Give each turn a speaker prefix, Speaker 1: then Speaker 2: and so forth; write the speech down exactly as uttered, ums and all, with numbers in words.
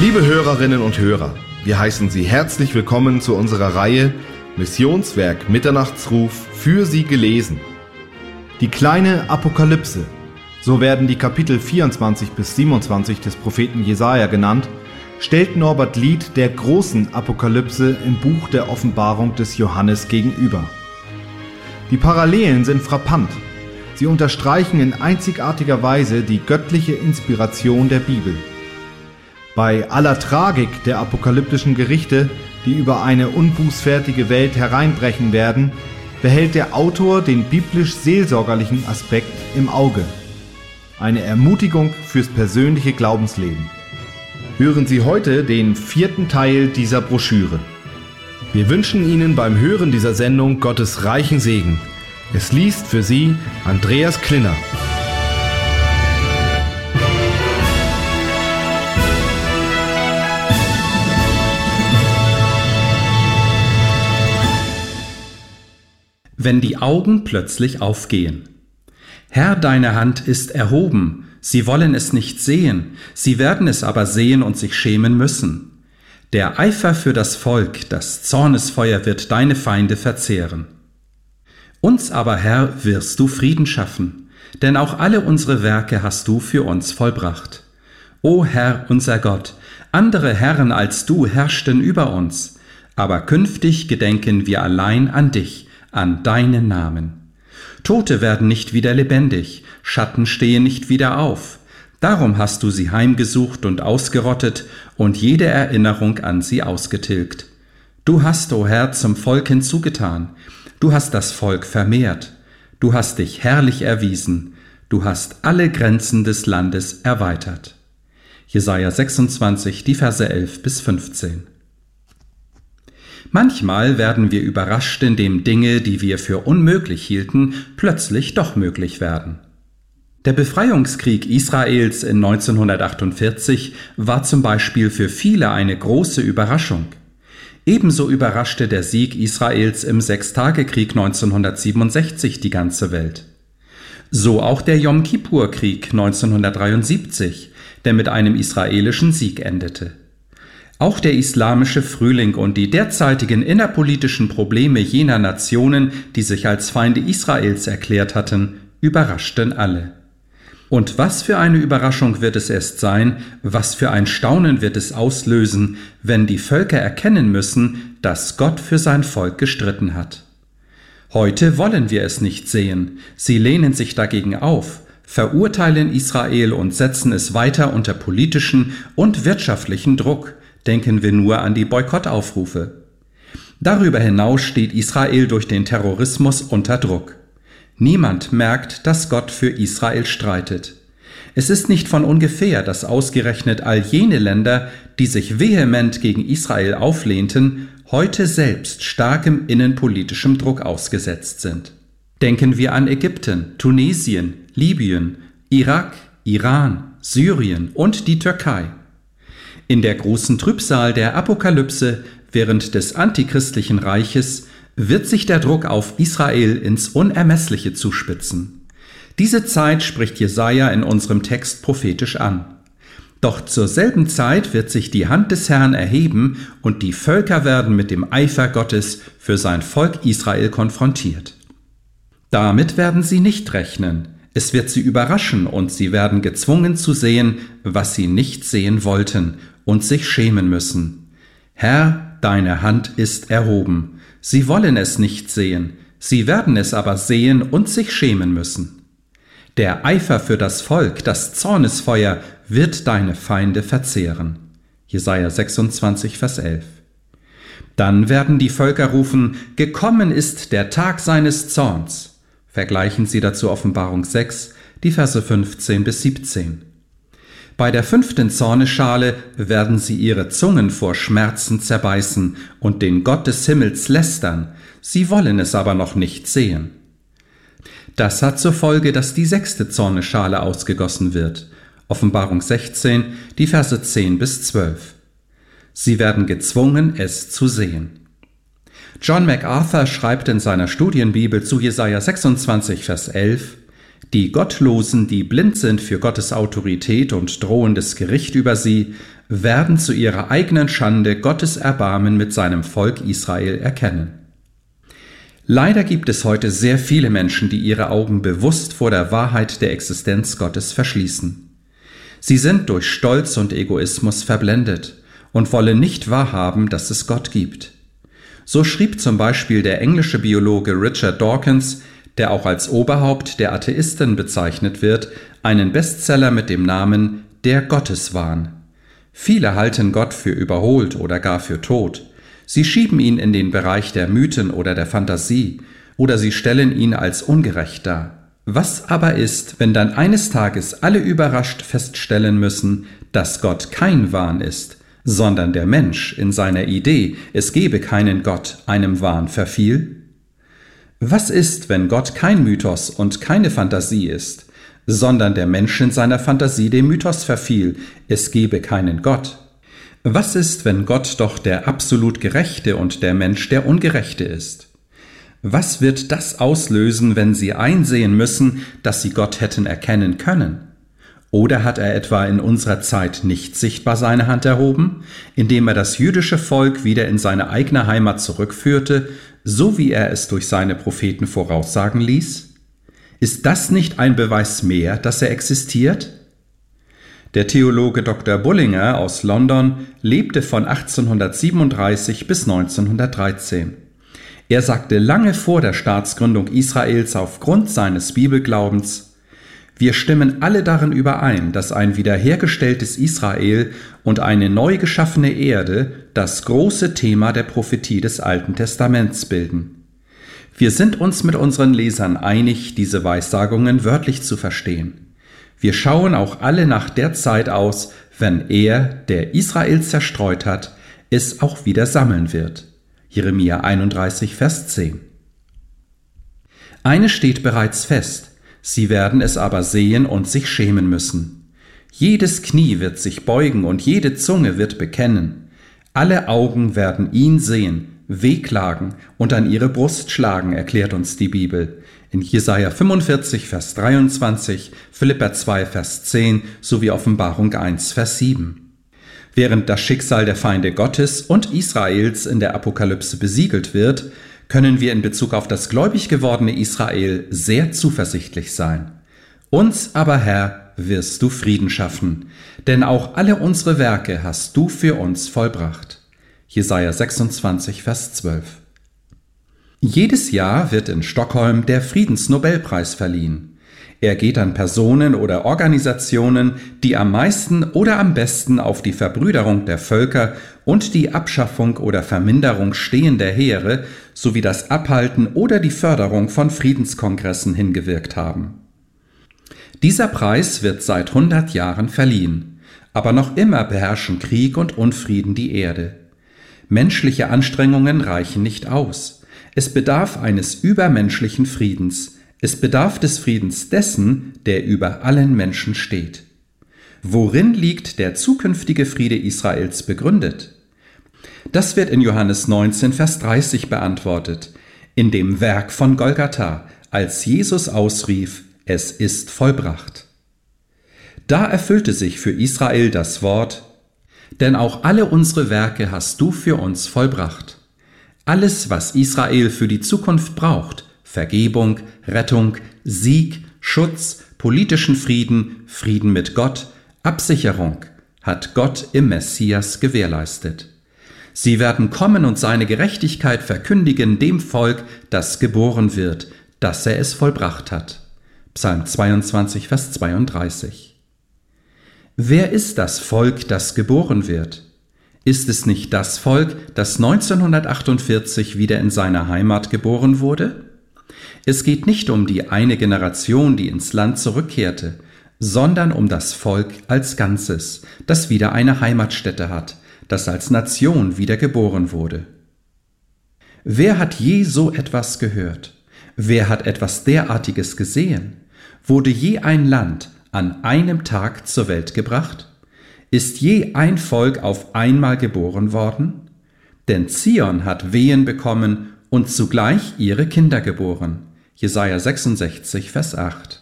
Speaker 1: Liebe Hörerinnen und Hörer, wir heißen Sie herzlich willkommen zu unserer Reihe Missionswerk Mitternachtsruf für Sie gelesen. Die kleine Apokalypse, so werden die Kapitel vierundzwanzig bis siebenundzwanzig des Propheten Jesaja genannt, stellt Norbert Lied der großen Apokalypse im Buch der Offenbarung des Johannes gegenüber. Die Parallelen sind frappant. Sie unterstreichen in einzigartiger Weise die göttliche Inspiration der Bibel. Bei aller Tragik der apokalyptischen Gerichte, die über eine unbußfertige Welt hereinbrechen werden, behält der Autor den biblisch-seelsorgerlichen Aspekt im Auge. Eine Ermutigung fürs persönliche Glaubensleben. Hören Sie heute den vierten Teil dieser Broschüre. Wir wünschen Ihnen beim Hören dieser Sendung Gottes reichen Segen. Es liest für Sie Andreas Klinner.
Speaker 2: Wenn die Augen plötzlich aufgehen. Herr, deine Hand ist erhoben, sie wollen es nicht sehen, sie werden es aber sehen und sich schämen müssen. Der Eifer für das Volk, das Zornesfeuer wird deine Feinde verzehren. Uns aber, Herr, wirst du Frieden schaffen, denn auch alle unsere Werke hast du für uns vollbracht. O Herr, unser Gott, andere Herren als du herrschten über uns, aber künftig gedenken wir allein an dich, an deinen Namen. Tote werden nicht wieder lebendig, Schatten stehen nicht wieder auf. Darum hast du sie heimgesucht und ausgerottet und jede Erinnerung an sie ausgetilgt. Du hast, o Herr, zum Volk hinzugetan. Du hast das Volk vermehrt. Du hast dich herrlich erwiesen. Du hast alle Grenzen des Landes erweitert. Jesaja sechsundzwanzig, die Verse elf bis fünfzehn. Manchmal werden wir überrascht, indem Dinge, die wir für unmöglich hielten, plötzlich doch möglich werden. Der Befreiungskrieg Israels in neunzehnhundertachtundvierzig war zum Beispiel für viele eine große Überraschung. Ebenso überraschte der Sieg Israels im Sechstagekrieg neunzehnhundertsiebenundsechzig die ganze Welt. So auch der Jom-Kippur-Krieg neunzehnhundertdreiundsiebzig, der mit einem israelischen Sieg endete. Auch der islamische Frühling und die derzeitigen innerpolitischen Probleme jener Nationen, die sich als Feinde Israels erklärt hatten, überraschten alle. Und was für eine Überraschung wird es erst sein, was für ein Staunen wird es auslösen, wenn die Völker erkennen müssen, dass Gott für sein Volk gestritten hat. Heute wollen wir es nicht sehen, sie lehnen sich dagegen auf, verurteilen Israel und setzen es weiter unter politischen und wirtschaftlichen Druck. Denken wir nur an die Boykottaufrufe. Darüber hinaus steht Israel durch den Terrorismus unter Druck. Niemand merkt, dass Gott für Israel streitet. Es ist nicht von ungefähr, dass ausgerechnet all jene Länder, die sich vehement gegen Israel auflehnten, heute selbst starkem innenpolitischem Druck ausgesetzt sind. Denken wir an Ägypten, Tunesien, Libyen, Irak, Iran, Syrien und die Türkei. In der großen Trübsal der Apokalypse während des antichristlichen Reiches wird sich der Druck auf Israel ins Unermessliche zuspitzen. Diese Zeit spricht Jesaja in unserem Text prophetisch an. Doch zur selben Zeit wird sich die Hand des Herrn erheben und die Völker werden mit dem Eifer Gottes für sein Volk Israel konfrontiert. Damit werden sie nicht rechnen. Es wird sie überraschen und sie werden gezwungen zu sehen, was sie nicht sehen wollten und sich schämen müssen. Herr, deine Hand ist erhoben. Sie wollen es nicht sehen, sie werden es aber sehen und sich schämen müssen. Der Eifer für das Volk, das Zornesfeuer, wird deine Feinde verzehren. Jesaja sechsundzwanzig, Vers elf. Dann werden die Völker rufen, gekommen ist der Tag seines Zorns. Vergleichen Sie dazu Offenbarung sechs, die Verse fünfzehn bis siebzehn. Bei der fünften Zornesschale werden sie ihre Zungen vor Schmerzen zerbeißen und den Gott des Himmels lästern, sie wollen es aber noch nicht sehen. Das hat zur Folge, dass die sechste Zornesschale ausgegossen wird. Offenbarung sechzehn, die Verse zehn bis zwölf. Sie werden gezwungen, es zu sehen. John MacArthur schreibt in seiner Studienbibel zu Jesaja sechsundzwanzig, Vers elf: Die Gottlosen, die blind sind für Gottes Autorität und drohendes Gericht über sie, werden zu ihrer eigenen Schande Gottes Erbarmen mit seinem Volk Israel erkennen. Leider gibt es heute sehr viele Menschen, die ihre Augen bewusst vor der Wahrheit der Existenz Gottes verschließen. Sie sind durch Stolz und Egoismus verblendet und wollen nicht wahrhaben, dass es Gott gibt. So schrieb zum Beispiel der englische Biologe Richard Dawkins, der auch als Oberhaupt der Atheisten bezeichnet wird, einen Bestseller mit dem Namen Der Gotteswahn. Viele halten Gott für überholt oder gar für tot. Sie schieben ihn in den Bereich der Mythen oder der Fantasie, oder sie stellen ihn als ungerecht dar. Was aber ist, wenn dann eines Tages alle überrascht feststellen müssen, dass Gott kein Wahn ist, sondern der Mensch in seiner Idee, es gebe keinen Gott, einem Wahn verfiel? Was ist, wenn Gott kein Mythos und keine Fantasie ist, sondern der Mensch in seiner Fantasie dem Mythos verfiel, es gebe keinen Gott? Was ist, wenn Gott doch der absolut Gerechte und der Mensch der Ungerechte ist? Was wird das auslösen, wenn sie einsehen müssen, dass sie Gott hätten erkennen können? Oder hat er etwa in unserer Zeit nicht sichtbar seine Hand erhoben, indem er das jüdische Volk wieder in seine eigene Heimat zurückführte, so wie er es durch seine Propheten voraussagen ließ? Ist das nicht ein Beweis mehr, dass er existiert? Der Theologe Doktor Bullinger aus London lebte von achtzehnhundertsiebenunddreißig bis neunzehnhundertdreizehn. Er sagte lange vor der Staatsgründung Israels aufgrund seines Bibelglaubens: Wir stimmen alle darin überein, dass ein wiederhergestelltes Israel und eine neu geschaffene Erde das große Thema der Prophetie des Alten Testaments bilden. Wir sind uns mit unseren Lesern einig, diese Weissagungen wörtlich zu verstehen. Wir schauen auch alle nach der Zeit aus, wenn er, der Israel zerstreut hat, es auch wieder sammeln wird. Jeremia einunddreißig, Vers zehn. Eines steht bereits fest: Sie werden es aber sehen und sich schämen müssen. Jedes Knie wird sich beugen und jede Zunge wird bekennen. Alle Augen werden ihn sehen, wehklagen und an ihre Brust schlagen, erklärt uns die Bibel. In Jesaja fünfundvierzig, Vers dreiundzwanzig, Philipper zwei, Vers zehn sowie Offenbarung eins, Vers sieben. Während das Schicksal der Feinde Gottes und Israels in der Apokalypse besiegelt wird, können wir in Bezug auf das gläubig gewordene Israel sehr zuversichtlich sein. Uns aber, Herr, wirst du Frieden schaffen, denn auch alle unsere Werke hast du für uns vollbracht. Jesaja sechsundzwanzig, Vers zwölf. Jedes Jahr wird in Stockholm der Friedensnobelpreis verliehen. Er geht an Personen oder Organisationen, die am meisten oder am besten auf die Verbrüderung der Völker und die Abschaffung oder Verminderung stehender Heere sowie das Abhalten oder die Förderung von Friedenskongressen hingewirkt haben. Dieser Preis wird seit hundert Jahren verliehen, aber noch immer beherrschen Krieg und Unfrieden die Erde. Menschliche Anstrengungen reichen nicht aus. Es bedarf eines übermenschlichen Friedens. Es bedarf des Friedens dessen, der über allen Menschen steht. Worin liegt der zukünftige Friede Israels begründet? Das wird in Johannes neunzehn, Vers dreißig beantwortet, in dem Werk von Golgatha, als Jesus ausrief: Es ist vollbracht. Da erfüllte sich für Israel das Wort: Denn auch alle unsere Werke hast du für uns vollbracht. Alles, was Israel für die Zukunft braucht, Vergebung, Rettung, Sieg, Schutz, politischen Frieden, Frieden mit Gott, Absicherung, hat Gott im Messias gewährleistet. Sie werden kommen und seine Gerechtigkeit verkündigen dem Volk, das geboren wird, dass er es vollbracht hat. Psalm zweiundzwanzig, Vers zweiunddreißig. Wer ist das Volk, das geboren wird? Ist es nicht das Volk, das neunzehnhundertachtundvierzig wieder in seiner Heimat geboren wurde? Es geht nicht um die eine Generation, die ins Land zurückkehrte, sondern um das Volk als Ganzes, das wieder eine Heimatstätte hat, das als Nation wieder geboren wurde. Wer hat je so etwas gehört? Wer hat etwas derartiges gesehen? Wurde je ein Land an einem Tag zur Welt gebracht? Ist je ein Volk auf einmal geboren worden? Denn Zion hat Wehen bekommen und zugleich ihre Kinder geboren. Jesaja sechsundsechzig, Vers acht.